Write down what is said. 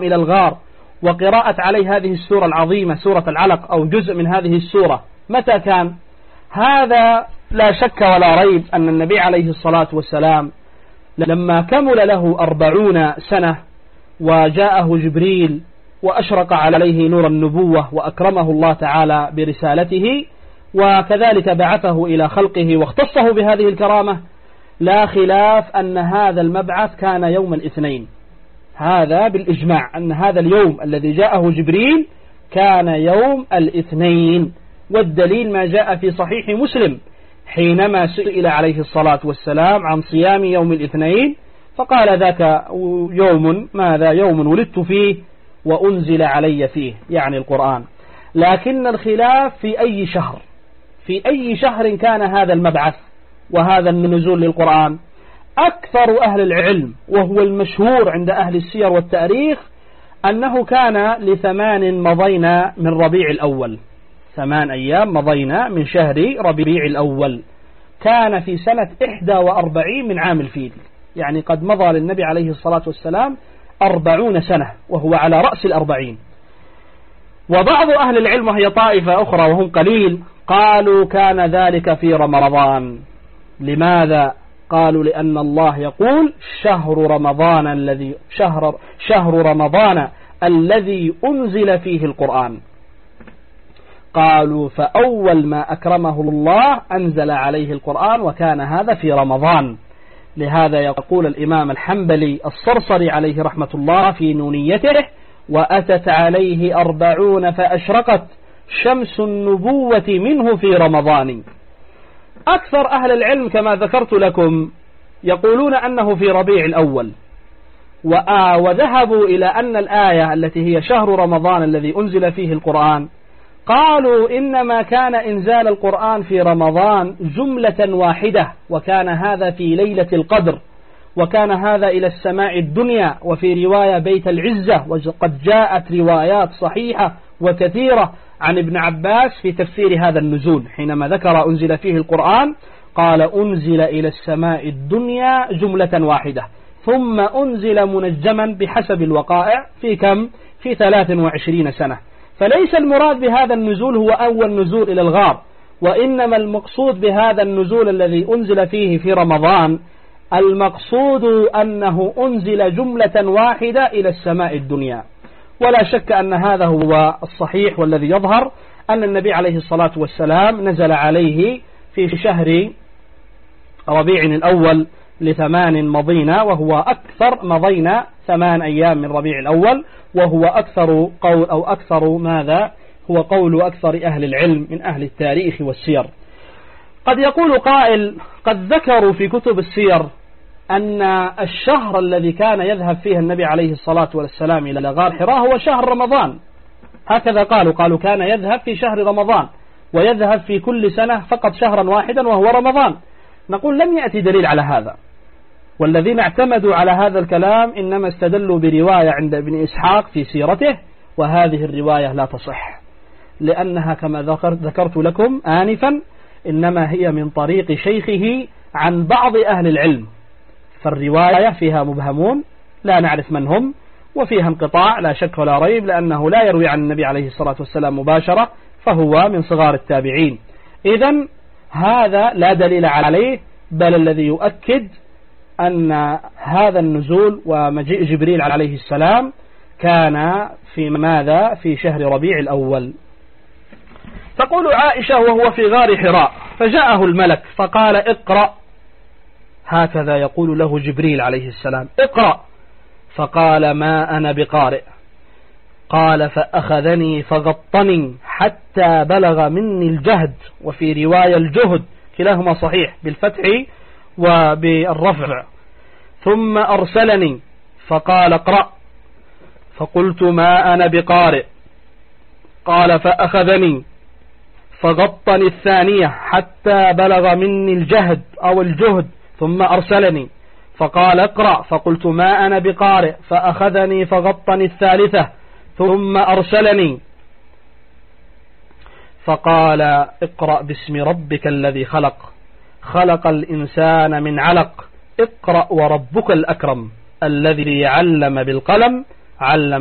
إلى الغار وقراءة عليه هذه السورة العظيمة سورة العلق أو جزء من هذه السورة متى كان؟ هذا لا شك ولا ريب أن النبي عليه الصلاة والسلام لما كمل له 40 سنة وجاءه جبريل وأشرق عليه نور النبوة وأكرمه الله تعالى برسالته وكذلك بعثه إلى خلقه واختصه بهذه الكرامة، لا خلاف أن هذا المبعث كان يوم الاثنين. هذا بالإجماع أن هذا اليوم الذي جاءه جبريل كان يوم الاثنين، والدليل ما جاء في صحيح مسلم حينما سئل عليه الصلاة والسلام عن صيام يوم الاثنين فقال ذاك يوم ماذا؟ يوم ولدت فيه وأنزل علي فيه، يعني القرآن. لكن الخلاف في أي شهر، في أي شهر كان هذا المبعث وهذا النزول للقرآن. أكثر أهل العلم وهو المشهور عند أهل السير والتاريخ أنه كان ل8 مضينا من ربيع الأول، 8 أيام مضينا من شهر ربيع الأول، كان في سنة 41 من عام الفيل، يعني قد مضى للنبي عليه الصلاة والسلام 40 سنة وهو على رأس 40. وبعض أهل العلم وهي طائفة أخرى وهم قليل قالوا كان ذلك في رمضان. لماذا؟ قالوا لأن الله يقول شهر رمضان الذي أنزل فيه القرآن. قالوا فأول ما أكرمه الله أنزل عليه القرآن وكان هذا في رمضان. لهذا يقول الإمام الحنبلي الصرصري عليه رحمة الله في نونيته وأتت عليه 40 فأشرقت شمس النبوة منه في رمضان. أكثر أهل العلم كما ذكرت لكم يقولون أنه في ربيع الأول، وذهبوا إلى أن الآية التي هي شهر رمضان الذي أنزل فيه القرآن قالوا إنما كان إنزال القرآن في رمضان جملة واحدة، وكان هذا في ليلة القدر، وكان هذا إلى السماء الدنيا، وفي رواية بيت العزة. وقد جاءت روايات صحيحة وكثيرة عن ابن عباس في تفسير هذا النزول حينما ذكر أنزل فيه القرآن قال أنزل إلى السماء الدنيا جملة واحدة ثم أنزل منجما بحسب الوقائع في كم؟ في 23 سنة. فليس المراد بهذا النزول هو أول نزول إلى الغار، وإنما المقصود بهذا النزول الذي أنزل فيه في رمضان المقصود أنه أنزل جملة واحدة إلى السماء الدنيا. ولا شك أن هذا هو الصحيح والذي يظهر أن النبي عليه الصلاة والسلام نزل عليه في شهر ربيع الأول ل8 مضينا، وهو أكثر مضينا 8 أيام من ربيع الأول، وهو أكثر قول أو أكثر ماذا هو قول أكثر أهل العلم من أهل التاريخ والسير. قد يقول قائل قد ذكروا في كتب السير أن الشهر الذي كان يذهب فيه النبي عليه الصلاة والسلام إلى غار حراء هو شهر رمضان. هكذا قالوا كان يذهب في شهر رمضان، ويذهب في كل سنة فقط شهرا واحدا وهو رمضان. نقول لم يأتي دليل على هذا، والذين اعتمدوا على هذا الكلام إنما استدلوا برواية عند ابن إسحاق في سيرته، وهذه الرواية لا تصح، لأنها كما ذكرت لكم آنفا إنما هي من طريق شيخه عن بعض أهل العلم، فالرواية فيها مبهمون لا نعرف من هم، وفيها انقطاع لا شك ولا ريب، لأنه لا يروي عن النبي عليه الصلاة والسلام مباشرة، فهو من صغار التابعين. إذن هذا لا دليل عليه، بل الذي يؤكد أن هذا النزول ومجيء جبريل عليه السلام كان في ماذا؟ في شهر ربيع الأول. تقول عائشة وهو في غار حراء فجاءه الملك فقال اقرأ، هكذا يقول له جبريل عليه السلام اقرأ، فقال ما أنا بقارئ. قال فأخذني فغطني حتى بلغ مني الجهد، وفي رواية الجهد، كلاهما صحيح بالفتح وبالرفع. ثم أرسلني فقال اقرأ، فقلت ما أنا بقارئ. قال فأخذني فغطني الثانية حتى بلغ مني الجهد أو الجهد، ثم أرسلني فقال اقرأ، فقلت ما أنا بقارئ، فأخذني فغطني الثالثة ثم أرسلني فقال اقرأ باسم ربك الذي خلق، خلق الإنسان من علق، اقرأ وربك الأكرم الذي علم بالقلم علم